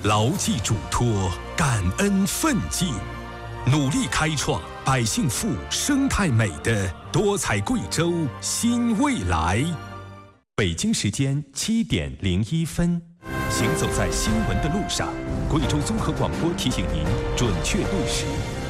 牢记嘱托，感恩奋进，努力开创百姓富、生态美的多彩贵州新未来。北京时间7点01分，行走在新闻的路上，贵州综合广播提醒您准确对时。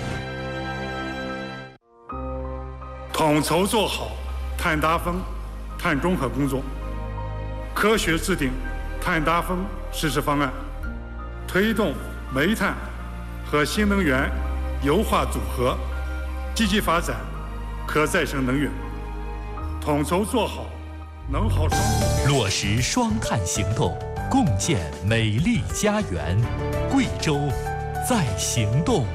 统筹做好碳达峰、碳中和工作，科学制定碳达峰实施方案，推动煤炭和新能源优化组合，积极发展可再生能源，统筹做好能耗双控， 落实双碳行动，共建美丽家园。贵州在行动。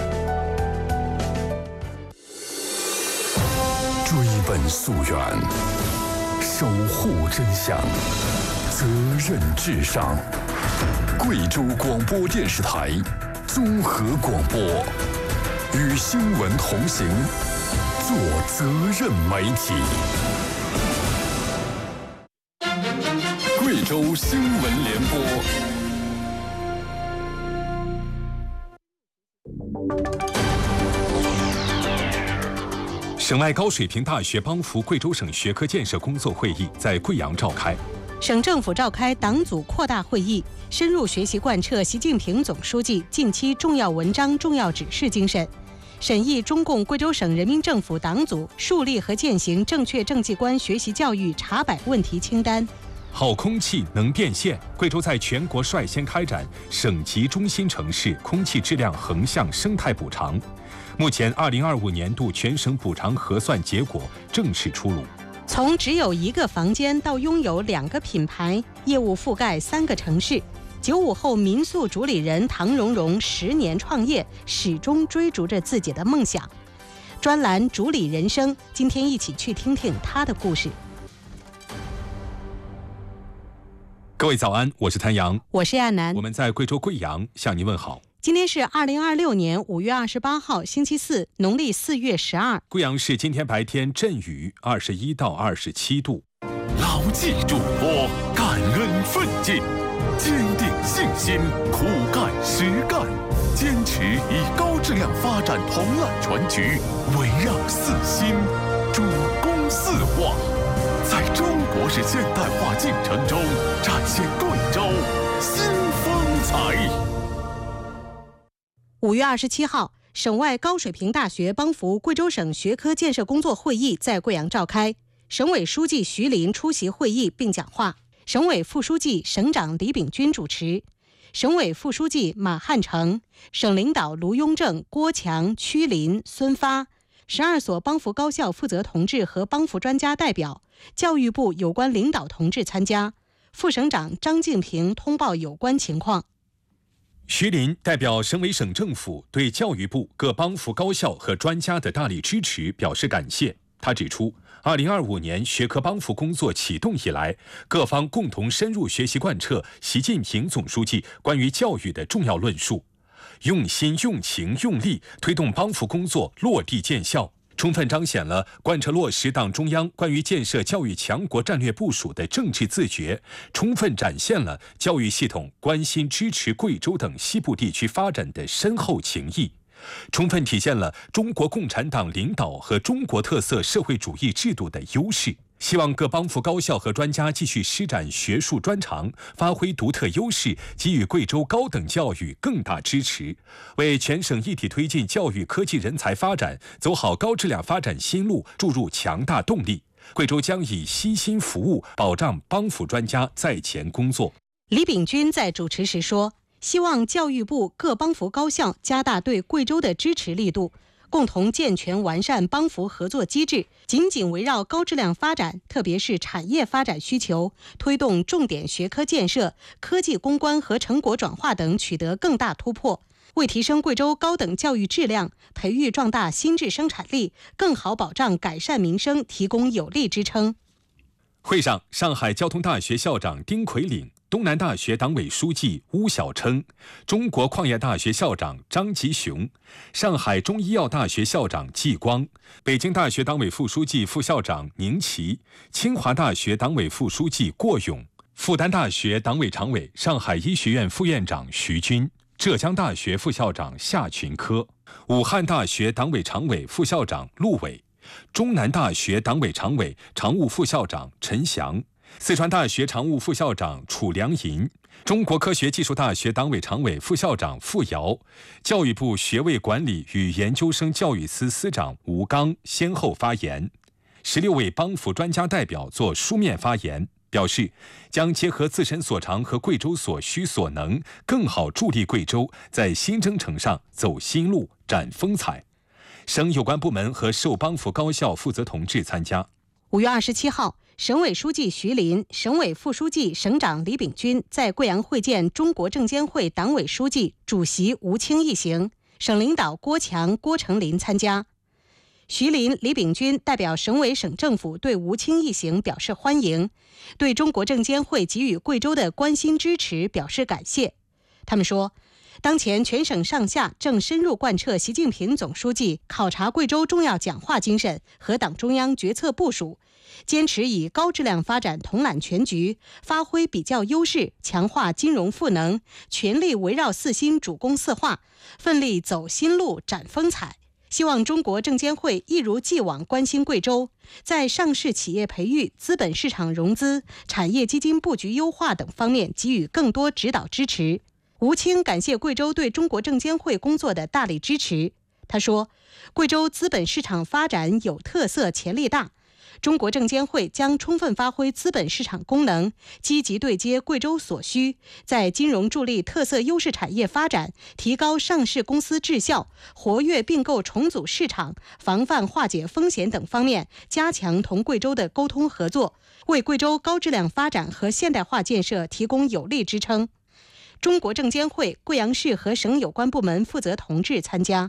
追本溯源，守护真相，责任至上。贵州广播电视台综合广播，与新闻同行，做责任媒体。贵州新闻联播。 省外高水平大学帮扶贵州省学科建设工作会议在贵阳召开。 省政府召开党组扩大会议，深入学习贯彻习近平总书记近期重要文章、重要指示精神，审议中共贵州省人民政府党组树立和践行正确政绩观学习教育查摆问题清单。 好空气能变现，贵州在全国率先开展省级中心城市空气质量横向生态补偿。目前2025年度全省补偿核算结果正式出炉。 从只有1个房间到拥有2个品牌，业务覆盖3个城市。95后民宿主理人唐蓉蓉10年创业，始终追逐着自己的梦想。专栏主理人生，今天一起去听听她的故事。 各位早安，我是谭阳， 我是亚楠， 我们在贵州贵阳向您问好。 今天是2026年5月28号，星期四，农历4月12。 贵阳市今天白天阵雨，21到27度。 牢记嘱托，感恩奋进，坚定信心，苦干实干，坚持以高质量发展统揽全局，围绕4新，主攻4化，在中国式现代化进程中展现贵州新风采。 5月27号，省外高水平大学帮扶贵州省学科建设工作会议在贵阳召开，省委书记徐林出席会议并讲话，省委副书记、省长李炳军主持，省委副书记马汉成，省领导卢雍正、郭强、曲林、孙发，12所帮扶高校负责同志和帮扶专家代表，教育部有关领导同志参加，副省长张敬平通报有关情况。 徐林代表省委省政府对教育部各帮扶高校和专家的大力支持表示感谢。他指出，2025年学科帮扶工作启动以来，各方共同深入学习贯彻习近平总书记关于教育的重要论述，用心、用情、用力推动帮扶工作落地见效，充分彰显了贯彻落实党中央关于建设教育强国战略部署的政治自觉，充分展现了教育系统关心支持贵州等西部地区发展的深厚情谊，充分体现了中国共产党领导和中国特色社会主义制度的优势。希望各帮扶高校和专家继续施展学术专长，发挥独特优势，给予贵州高等教育更大支持，为全省一体推进教育科技人才发展，走好高质量发展新路注入强大动力。贵州将以悉心服务保障帮扶专家在前工作。 李炳军在主持时说，希望教育部各帮扶高校加大对贵州的支持力度，共同健全完善帮扶合作机制，紧紧围绕高质量发展，特别是产业发展需求，推动重点学科建设、科技攻关和成果转化等取得更大突破，为提升贵州高等教育质量、培育壮大新质生产力、更好保障改善民生提供有力支撑。 会上，上海交通大学校长丁奎岭、东南大学党委书记邬晓琛、中国矿业大学校长张吉雄、上海中医药大学校长季光、北京大学党委副书记、副校长宁奇、清华大学党委副书记郭勇、 复旦大学党委常委、上海医学院副院长徐军，浙江大学副校长夏群科，武汉大学党委常委、副校长陆伟，中南大学党委常委、常务副校长陈翔，四川大学常务副校长楚良银，中国科学技术大学党委常委、副校长傅瑶，教育部学位管理与研究生教育司司长吴刚先后发言。16位帮扶专家代表作书面发言，表示将结合自身所长和贵州所需所能，更好助力贵州在新征程上走新路、展风采。省有关部门和受帮扶高校负责同志参加。 5月27号，省委书记徐林、省委副书记、省长李炳军在贵阳会见中国证监会党委书记、主席吴清一行，省领导郭强、郭成林参加。徐林、李炳军代表省委省政府对吴清一行表示欢迎，对中国证监会给予贵州的关心支持表示感谢。他们说，当前全省上下正深入贯彻习近平总书记考察贵州重要讲话精神和党中央决策部署，坚持以高质量发展统揽全局，发挥比较优势，强化金融赋能，全力围绕四新主攻四化，奋力走新路展风采。希望中国证监会一如既往关心贵州，在上市企业培育、资本市场融资、产业基金布局优化等方面给予更多指导支持。吴清感谢贵州对中国证监会工作的大力支持。他说，贵州资本市场发展有特色，潜力大，中国证监会将充分发挥资本市场功能，积极对接贵州所需，在金融助力特色优势产业发展、提高上市公司质效、活跃并购重组市场、防范化解风险等方面加强同贵州的沟通合作，为贵州高质量发展和现代化建设提供有力支撑。中国证监会贵阳市和省有关部门负责同志参加。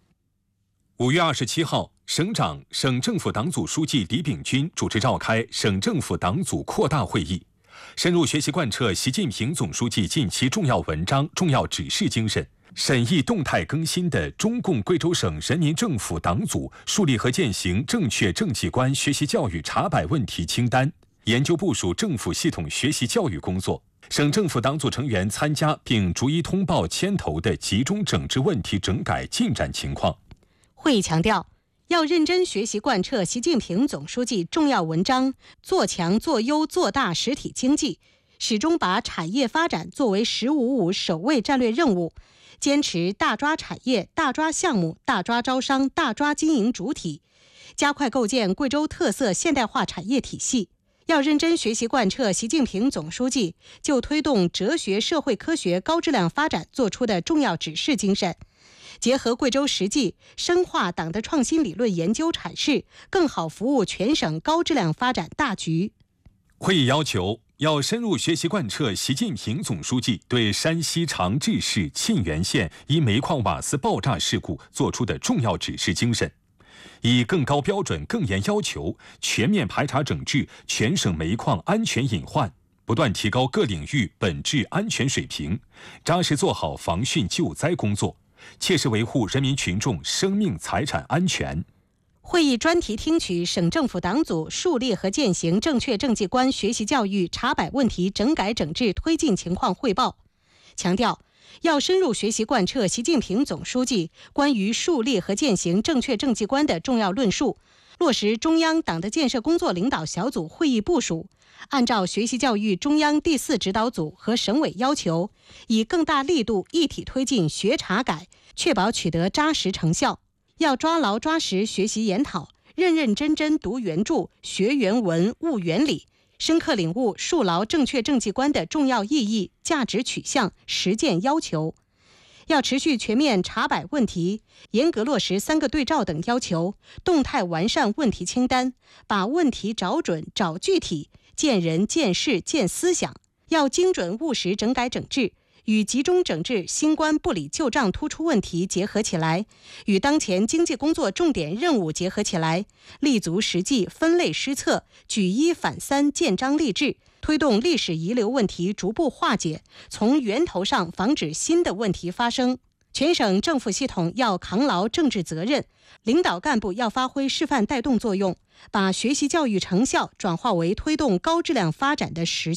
5月27号，省长、省政府党组书记李炳军主持召开省政府党组扩大会议，深入学习贯彻习近平总书记近期重要文章、重要指示精神，审议动态更新的中共贵州省人民政府党组树立和践行正确政绩观学习教育查摆问题清单，研究部署政府系统学习教育工作。省政府党组成员参加并逐一通报牵头的集中整治问题整改进展情况。 会议强调，要认真学习贯彻习近平总书记重要文章，做强做优做大实体经济，始终把产业发展作为“1055”首位战略任务，坚持大抓产业、大抓项目、大抓招商、大抓经营主体，加快构建贵州特色现代化产业体系。要认真学习贯彻习近平总书记就推动哲学社会科学高质量发展作出的重要指示精神，结合贵州实际，深化党的创新理论研究阐释，更好服务全省高质量发展大局。 会议要求，要深入学习贯彻习近平总书记对山西长治市沁源县一煤矿瓦斯爆炸事故作出的重要指示精神，以更高标准、更严要求，全面排查整治全省煤矿安全隐患，不断提高各领域本质安全水平，扎实做好防汛救灾工作，切实维护人民群众生命财产安全。 会议专题听取省政府党组树立和践行正确政绩观学习教育查摆问题整改整治推进情况汇报，强调要深入学习贯彻习近平总书记关于树立和践行正确政绩观的重要论述，落实中央党的建设工作领导小组会议部署，按照学习教育中央第4指导组和省委要求，以更大力度一体推进学查改，确保取得扎实成效。要抓牢抓实学习研讨，认认真真读原著，学原文，悟原理，深刻领悟树牢正确政绩观的重要意义、价值取向、实践要求。要持续全面查摆问题，严格落实3个对照等要求，动态完善问题清单，把问题找准、找具体，见人、见事、见思想。要精准务实整改整治，与集中整治新冠不理旧账突出问题结合起来，与当前经济工作重点任务结合起来，立足实际，分类施策，举一反三，建章立制，推动历史遗留问题逐步化解，从源头上防止新的问题发生。全省政府系统要扛牢政治责任，领导干部要发挥示范带动作用，把学习教育成效转化为推动高质量发展的实效。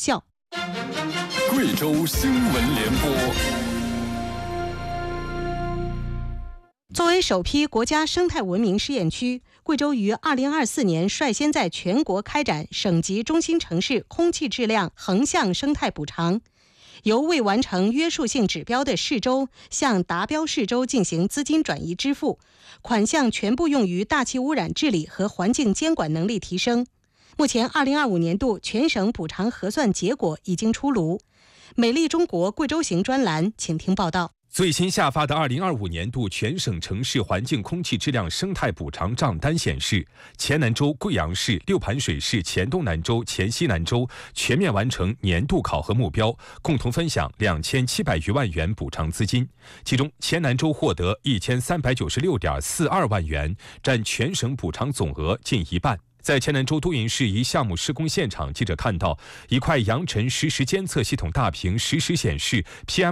贵州新闻联播。 作为首批国家生态文明试验区，贵州于2024年率先在全国开展省级中心城市空气质量横向生态补偿，由未完成约束性指标的市州向达标市州进行资金转移支付，款项全部用于大气污染治理和环境监管能力提升。目前2025年度全省补偿核算结果已经出炉。美丽中国贵州行专栏，请听报道。 最新下发的2025年度全省城市环境空气质量生态补偿账单显示，黔南州、贵阳市、六盘水市、黔东南州、黔西南州全面完成年度考核目标，共同分享2700余万元补偿资金。其中，黔南州获得1396.42万元，占全省补偿总额近一半。在黔南州都匀市一项目施工现场，记者看到一块扬尘实时监测系统大屏实时显示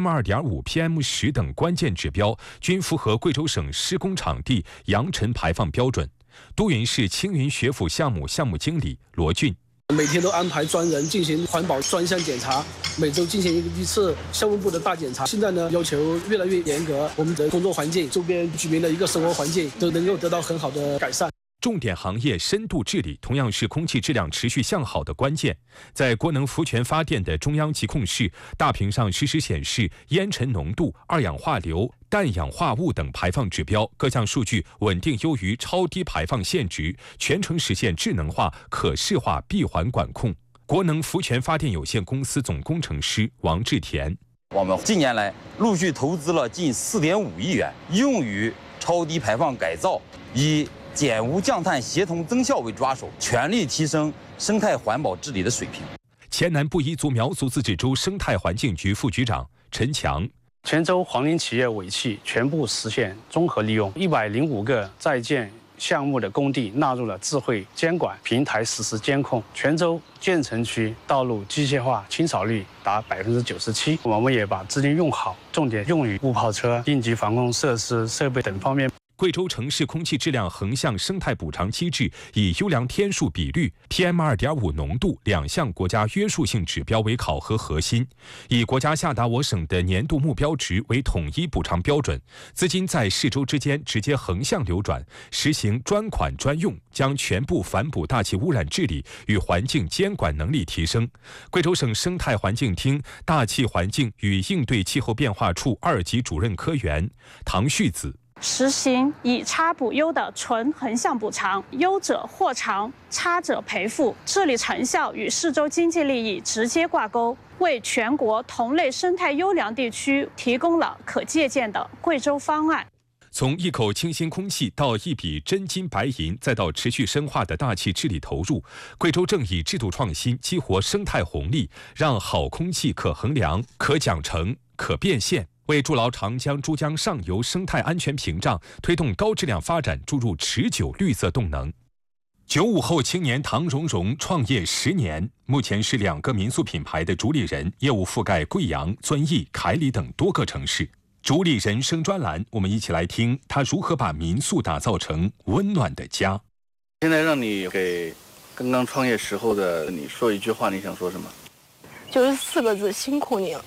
PM2.5、PM10 等关键指标均符合贵州省施工场地扬尘排放标准。都匀市青云学府项目经理罗俊。 每天都安排专人进行环保专项检查，每周进行一次项目部的大检查。现在呢，要求越来越严格，我们的工作环境、周边居民的一个生活环境都能够得到很好的改善。 重点行业深度治理同样是空气质量持续向好的关键。在国能福泉发电的中央疾控室，大屏上实时显示烟尘浓度、二氧化硫、氮氧化物等排放指标，各项数据稳定优于超低排放限值，全程实现智能化、可视化闭环管控。国能福泉发电有限公司总工程师王志田： 我们近年来陆续投资了近4.5亿元，用于超低排放改造，以减污降碳协同增效为抓手，全力提升生态环保治理的水平。 黔南布依族苗族自治州生态环境局副局长陈强： 黔州黄林企业尾气全部实现综合利用，105个在建项目的工地纳入了智慧监管平台实时监控。全州建成区道路机械化清扫率达97%。我们也把资金用好，重点用于雾炮车、应急防控设施、设备等方面。 贵州城市空气质量横向生态补偿机制以优良天数比率、PM2.5 浓度2项国家约束性指标为考核核心，以国家下达我省的年度目标值为统一补偿标准，资金在市州之间直接横向流转，实行专款专用，将全部反哺大气污染治理与环境监管能力提升。贵州省生态环境厅大气环境与应对气候变化处2级主任科员唐旭子： 实行以差补优的纯横向补偿，优者获偿，差者赔付，治理成效与市州经济利益直接挂钩，为全国同类生态优良地区提供了可借鉴的贵州方案。 从一口清新空气到一笔真金白银，再到持续深化的大气治理投入，贵州正以制度创新激活生态红利，让好空气可衡量、可奖惩、可变现，为筑牢长江、珠江上游生态安全屏障，推动高质量发展注入持久绿色动能。95后青年唐蓉蓉创业10年，目前是2个民宿品牌的主理人，业务覆盖贵阳、遵义、凯里等多个城市。主理人生专栏，我们一起来听他如何把民宿打造成温暖的家。 现在让你给刚刚创业时候的你说一句话，你想说什么？ 就是4个字：辛苦你了。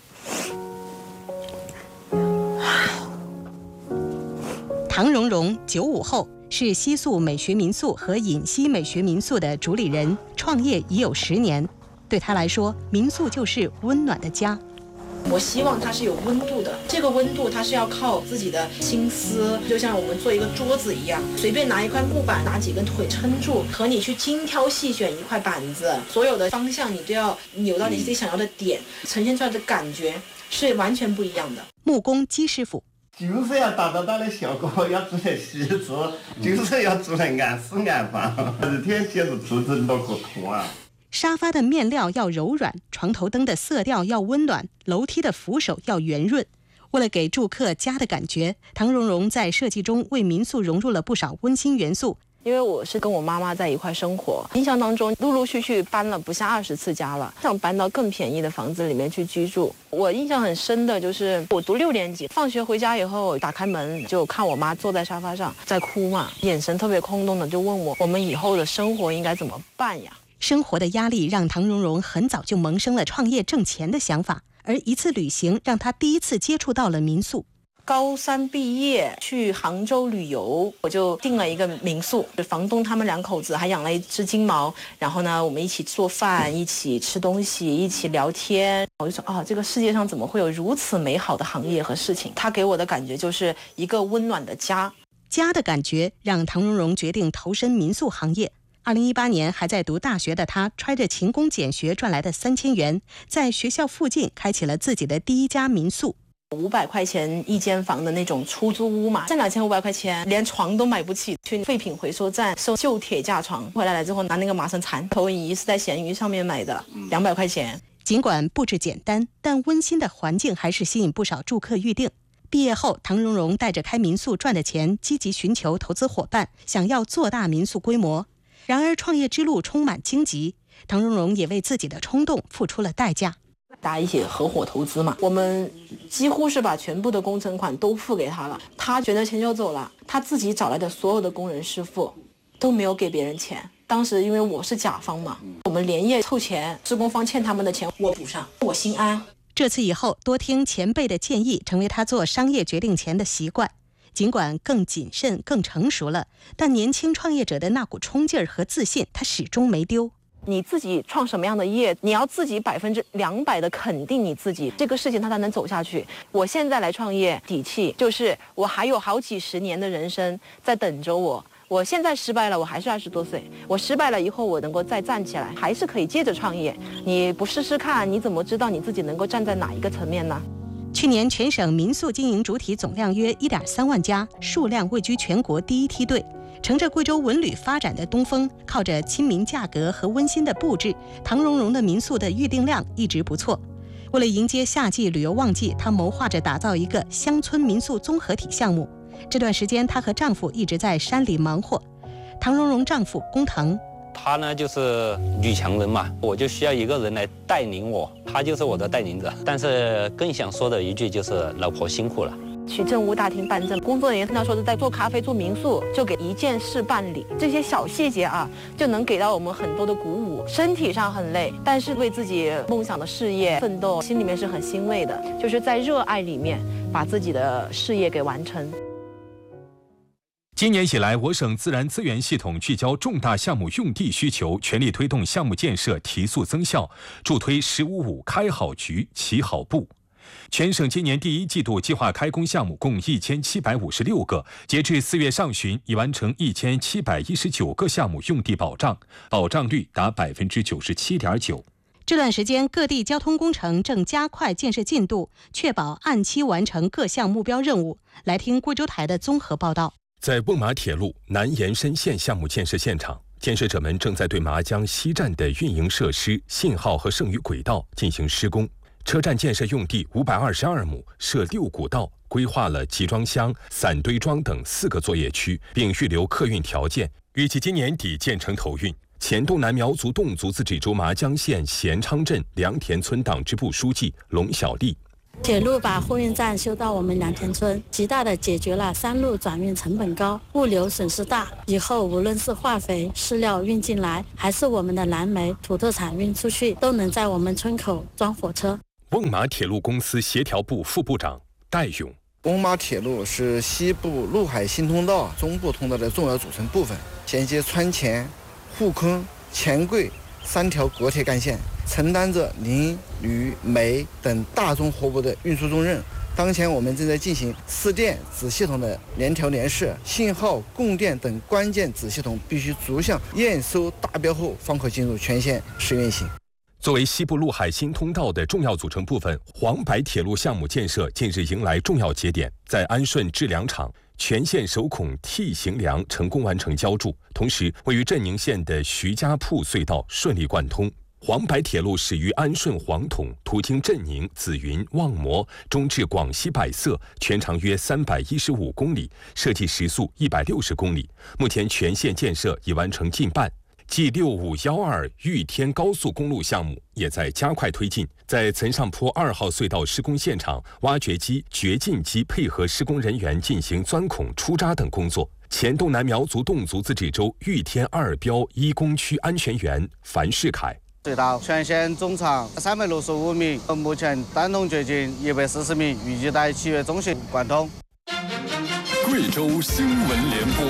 唐蓉蓉95后，是西宿美学民宿和尹西美学民宿的主理人，创业已有10年。对他来说，民宿就是温暖的家。 我希望它是有温度的，这个温度它是要靠自己的心思，就像我们做一个桌子一样，随便拿一块木板，拿几根腿撑住，和你去精挑细选一块板子，所有的方向你都要扭到你自己想要的点，呈现出来的感觉是完全不一样的。 木工姬师傅： 就是要达到它的效果，要做得细致，就是要做得按时按放，日天写着出子脑壳痛啊。 沙发的面料要柔软，床头灯的色调要温暖，楼梯的扶手要圆润。为了给住客家的感觉，唐蓉蓉在设计中为民宿融入了不少温馨元素。 因为我是跟我妈妈在一块生活，印象当中陆陆续续搬了不下20次家了，想搬到更便宜的房子里面去居住。我印象很深的就是我读6年级，放学回家以后打开门就看我妈坐在沙发上在哭嘛，眼神特别空洞的就问我们以后的生活应该怎么办呀。 生活的压力让唐荣荣很早就萌生了创业挣钱的想法，而一次旅行让她第一次接触到了民宿。 高三毕业去杭州旅游，我就订了一个民宿，房东他们2口子还养了一只金毛，然后呢我们一起做饭，一起吃东西，一起聊天。我就说这个世界上怎么会有如此美好的行业和事情，他给我的感觉就是一个温暖的家。 家的感觉让唐荣荣决定投身民宿行业。2018年还在读大学的她，揣着勤工俭学赚来的3000元，在学校附近开启了自己的第一家民宿。 500块钱一间房的那种出租屋嘛，挣2500块钱连床都买不起，去废品回收站收旧铁架床，回来了之后拿那个麻绳缠。投影仪是在闲鱼上面买的，200块钱。 尽管布置简单，但温馨的环境还是吸引不少住客预订。毕业后，唐荣荣带着开民宿赚的钱，积极寻求投资伙伴，想要做大民宿规模。然而创业之路充满荆棘，唐荣荣也为自己的冲动付出了代价。 大家一起合伙投资嘛，我们几乎是把全部的工程款都付给他了，他卷着钱就走了，他自己找来的所有的工人师傅都没有给别人钱。当时因为我是甲方嘛，我们连夜凑钱，施工方欠他们的钱我补上，我心安。 这次以后多听前辈的建议，成为他做商业决定前的习惯。尽管更谨慎更成熟了，但年轻创业者的那股冲劲儿和自信他始终没丢。 你自己创什么样的业，你要自己200%的肯定你自己，这个事情它才能走下去。我现在来创业，底气就是我还有好几十年的人生在等着我。我现在失败了，我还是20多岁，我失败了以后我能够再站起来，还是可以接着创业。你不试试看，你怎么知道你自己能够站在哪一个层面呢？ 去年全省民宿经营主体总量约1.3万家，数量位居全国第一梯队。乘着贵州文旅发展的东风，靠着亲民价格和温馨的布置，唐荣荣的民宿的预订量一直不错。为了迎接夏季旅游旺季，她谋划着打造一个乡村民宿综合体项目。这段时间，她和丈夫一直在山里忙活。唐荣荣丈夫龚腾， 他呢就是女强人嘛，我就需要一个人来带领我，他就是我的带领者。但是更想说的一句就是老婆辛苦了。 去政务大厅办证，工作人员听到说是在做咖啡做民宿，就给一件事办理，这些小细节就能给到我们很多的鼓舞。身体上很累，但是为自己梦想的事业奋斗，心里面是很欣慰的，就是在热爱里面把自己的事业给完成。 今年以来，我省自然资源系统聚焦重大项目用地需求，全力推动项目建设提速增效，助推“15.5”开好局、起好步。全省今年第1季度计划开工项目共1756个，截至4月上旬，已完成1719个项目用地保障，保障率达97.9%。 这段时间，各地交通工程正加快建设进度，确保按期完成各项目标任务。来听贵州台的综合报道。 在瓮马铁路南延伸线项目建设现场，建设者们正在对麻江西站的运营设施、信号和剩余轨道进行施工。车站建设用地522亩，设6股道，规划了集装箱、散堆桩等4个作业区，并预留客运条件，预计今年底建成投运。黔东南苗族侗族自治州麻江县咸昌镇良田村党支部书记龙小丽。 铁路把货运站修到我们良田村，极大的解决了山路转运成本高、物流损失大。以后无论是化肥、饲料运进来，还是我们的蓝莓、土特产运出去，都能在我们村口装火车。 瓮马铁路公司协调部副部长戴勇。 瓮马铁路是西部陆海新通道中部通道的重要组成部分，衔接川黔、沪昆、黔桂3条国铁干线，承担着磷、铝、镁等大宗货物的运输重任。当前我们正在进行市电子系统的联调联试，信号、供电等关键子系统必须逐项验收达标后，方可进入全线试运行。 作为西部陆海新通道的重要组成部分，黄白铁路项目建设近日迎来重要节点，在安顺制梁厂全线首孔 T 型梁成功完成浇筑，同时位于镇宁县的徐家铺隧道顺利贯通。黄白铁路始于安顺黄统，途经镇宁、紫云、望摩，终至广西百色，全长约315公里，设计时速160公里。目前全线建设已完成近半。G6512玉天高速公路项目也在加快推进，在岑上坡2号隧道施工现场，挖掘机、掘进机配合施工人员进行钻孔、出渣等工作。 前东南苗族侗族自治州玉天2标1工区安全员樊世凯。 隧道全线总长365米，目前单龙掘进140米，预计在7月中旬贯通。 贵州新闻联播。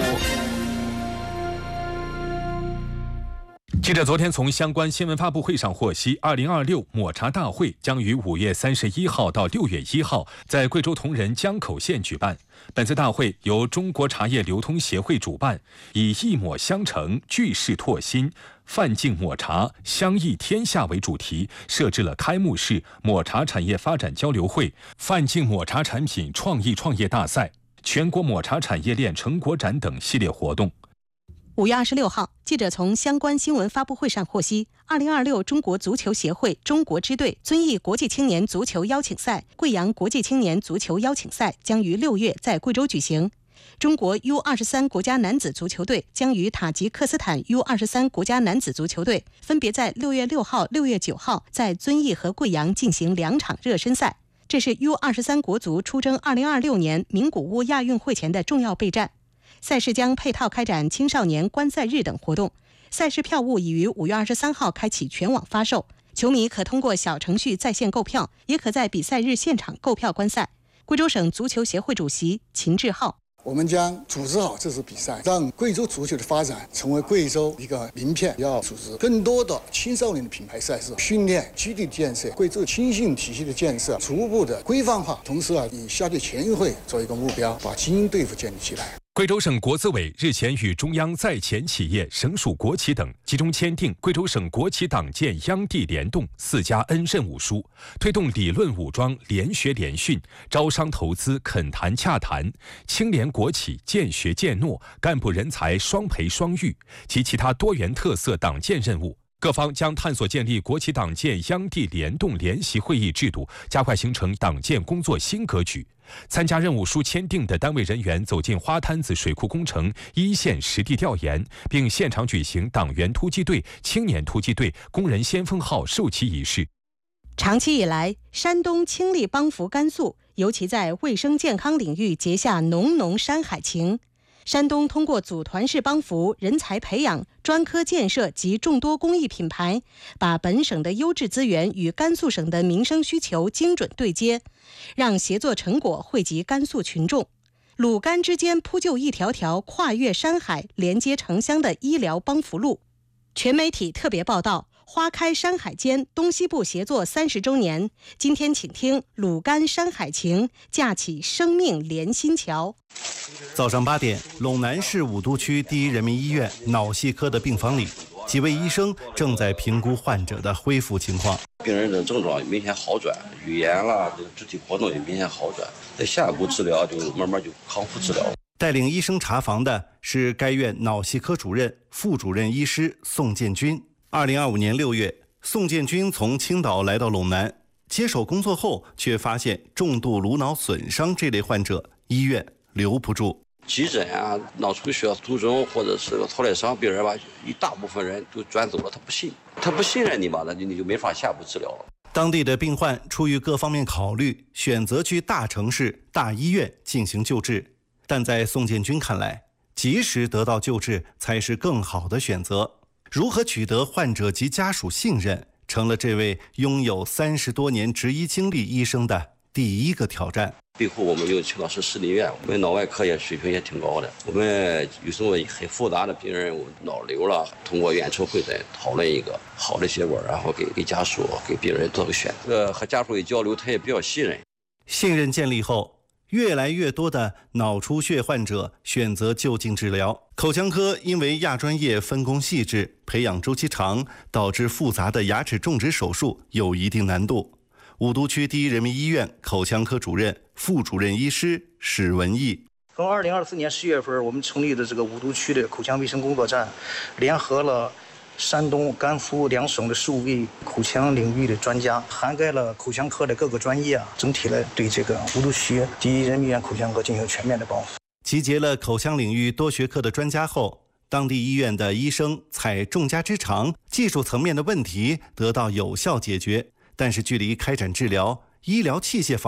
记者昨天从相关新闻发布会上获悉，2026抹茶大会将于5月31号到6月1号在贵州铜仁江口县举办。本次大会由中国茶叶流通协会主办，以一抹相承、聚势拓新、泛净抹茶、相益天下为主题，设置了开幕式抹茶产业发展交流会、泛净抹茶产品创业大赛、全国抹茶产业链成果展等系列活动。 5月26号，记者从相关新闻发布会上获悉，2026中国足球协会中国支队遵义国际青年足球邀请赛、贵阳国际青年足球邀请赛将于6月在贵州举行。中国 U23 国家男子足球队将与塔吉克斯坦 U23 国家男子足球队分别在6月6号、6月9号在遵义和贵阳进行2场热身赛。这是 U23 国足出征2026年名古屋亚运会前的重要备战。赛事将配套开展青少年观赛日等活动。赛事票务已于5月23号开启全网发售，球迷可通过小程序在线购票，也可在比赛日现场购票观赛。贵州省足球协会主席秦志浩。 我们将组织好这次比赛，让贵州足球的发展成为贵州一个名片。要组织更多的青少年的品牌赛事，训练基地建设，贵州青训体系的建设逐步的规范化。同时以夏季全运会作为一个目标，把精英队伍建立起来。 贵州省国资委日前与中央在前企业、省属国企等集中签订贵州省国企党建央地联动4家恩任务书，推动理论武装联学联训、招商投资恳谈洽谈、青联国企建学建诺、干部人才双培双育及其他多元特色党建任务。各方将探索建立国企党建央地联动联席会议制度，加快形成党建工作新格局。参加任务书签订的单位人员走进花滩子水库工程一线实地调研，并现场举行党员突击队、青年突击队、工人先锋号授旗仪式。 长期以来，山东倾力帮扶甘肃，尤其在卫生健康领域结下浓浓山海情。山东通过组团式帮扶、人才培养、专科建设及众多公益品牌，把本省的优质资源与甘肃省的民生需求精准对接，让协作成果惠及甘肃群众。鲁甘之间铺就一条条跨越山海、连接城乡的医疗帮扶路。全媒体特别报道：花开山海间，东西部协作30周年。今天请听鲁甘山海情，架起生命连心桥。 早上8点，陇南市武都区第一人民医院脑系科的病房里，几位医生正在评估患者的恢复情况。 病人的症状明显好转，语言啦、肢体活动也明显好转，在下一步治疗就慢慢就康复治疗。 带领医生查房的是该院脑系科主任、副主任医师宋建军。2025年6月，宋建军从青岛来到陇南，接手工作后，却发现重度颅脑损伤这类患者，医院留不住。 急诊啊、脑出血途中或者是个脱裂伤病人吧，一大部分人就转走了，他不信任你嘛，那你就没法下一步治疗了。 当地的病患出于各方面考虑，选择去大城市、大医院进行救治。但在宋建军看来，及时得到救治才是更好的选择。如何取得患者及家属信任，成了这位拥有30多年执医经历医生的第一个挑战。 背后我们有青岛市市立医院，我们脑外科也水平也挺高的。我们有时候很复杂的病人，脑瘤了，通过远程会诊讨论一个好的结果，然后给家属、给病人做个选择。和家属一交流，他也比较信任。 信任建立后，越来越多的脑出血患者选择就近治疗。口腔科因为亚专业分工细致、培养周期长，导致复杂的牙齿种植手术有一定难度。武都区第一人民医院口腔科主任、副主任医师史文义。 从2024年10月份，我们成立的这个武都区的口腔卫生工作站，联合了山东、甘肃2省的15位口腔领域的专家，涵盖了口腔科的各个专业整体来对这个武都区第一人民医院口腔科进行全面的帮扶。 集结了口腔领域多学科的专家后，当地医院的医生采众家之长，技术层面的问题得到有效解决。但是距离开展治疗、医疗器械方面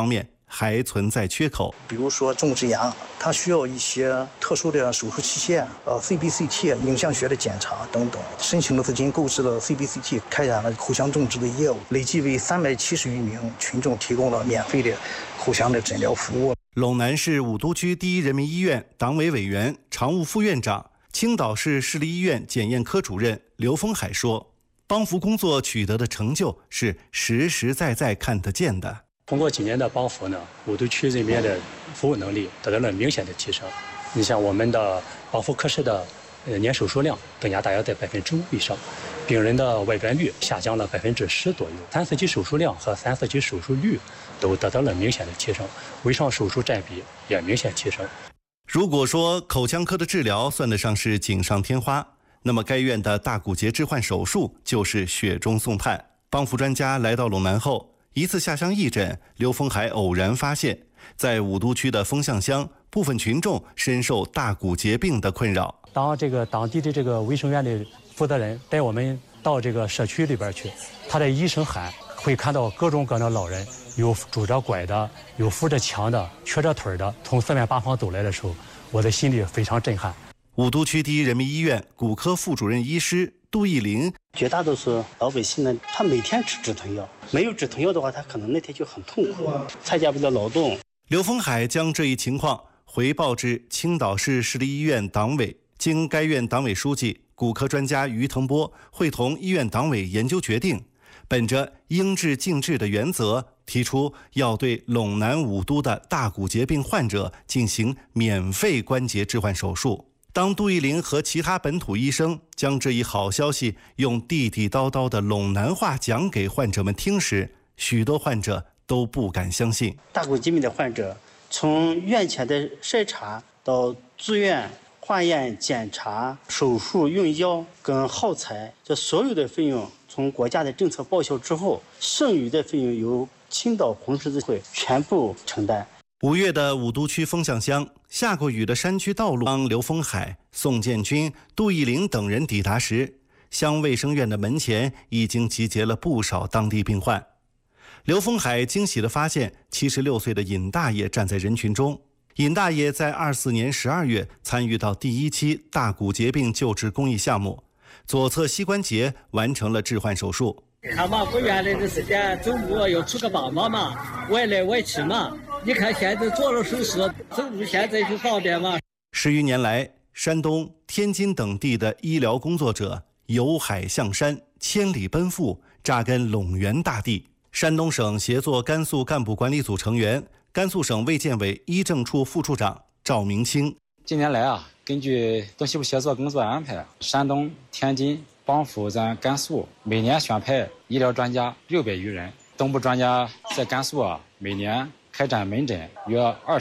还存在缺口。 比如说种植牙，它需要一些特殊的手术器械，CBCT 影像学的检查等等。申请的资金购置了 CBCT， 开展了口腔种植的业务，累计为370余名群众提供了免费的口腔的诊疗服务。 陇南市武都区第一人民医院党委委员、常务副院长、青岛市市立医院检验科主任刘峰海说，帮扶工作取得的成就是实实在在看得见的。 通过几年的帮扶呢，武都区人民的服务能力得到了明显的提升。你像我们的帮扶科室的年手术量增加大约在5%以上，病人的外转率下降了10%左右，3次级手术量和3次级手术率都得到了明显的提升，微创手术占比也明显提升。 如果说口腔科的治疗算得上是锦上添花，那么该院的大骨节置换手术就是雪中送炭。帮扶专家来到陇南后，一次下乡义诊，刘峰海偶然发现，在武都区的风向乡，部分群众深受大骨节病的困扰。 当当地的卫生院的负责人带我们到社区里边去，他的医生喊，会看到各种各样的老人，有拄着拐的，有扶着墙的，瘸着腿的，从四面八方走来的时候，我的心里非常震撼。 武都区第一人民医院骨科副主任医师杜义林， 绝大多数老百姓呢，他每天吃止疼药，没有止疼药的话，他可能那天就很痛苦，参加不了劳动。 刘峰海将这一情况回报至青岛市市立医院党委，经该院党委书记、骨科专家于腾波会同医院党委研究决定，本着应治尽治的原则，提出要对陇南武都的大骨节病患者进行免费关节置换手术。当杜义林和其他本土医生将这一好消息用地地道道的陇南话讲给患者们听时，许多患者都不敢相信。 大骨节病的患者从院前的筛查到住院、化验、检查、手术、用药跟耗材，这所有的费用从国家的政策报销之后，剩余的费用由青岛红十字会全部承担。 5月的武都区风向乡，下过雨的山区道路，当刘峰海、宋建军、杜义林等人抵达时，乡卫生院的门前已经集结了不少当地病患。刘峰海惊喜地发现，76岁的尹大爷站在人群中。尹大爷在24年12月参与到第1期大骨节病救治公益项目，左侧膝关节完成了置换手术。 看嘛，我原来的时间走路要出个帮忙嘛，外来外去嘛。你看现在做了手术，走路现在就方便嘛。 10余年来，山东、天津等地的医疗工作者由海向山，千里奔赴，扎根陇源大地。山东省协作甘肃干部管理组成员、甘肃省卫健委医政处副处长赵明清。 近年来根据东西部协作工作安排，山东、天津帮扶咱甘肃每年选派医疗专家600余人，东部专家在甘肃每年开展门诊约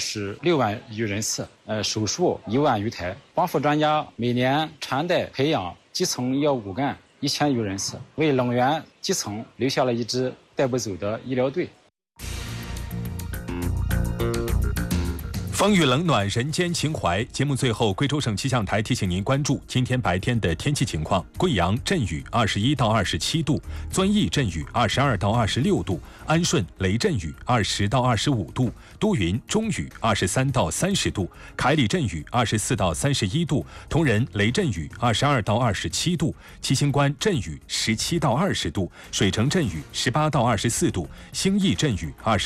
26万余人次，手术1万余台。帮扶专家每年传带培养基层医药骨干1000余人次，为陇源基层留下了一支带不走的医疗队。 风雨冷暖，人间情怀。节目最后，贵州省气象台提醒您关注今天白天的天气情况：贵阳阵雨21到27度，遵义阵雨22到26度，安顺雷阵雨20到25度，都匀中雨23到30度，凯里阵雨24到31度，铜仁雷阵雨22到27度，七星关阵雨17到20度，水城阵雨18到24度，兴义阵雨20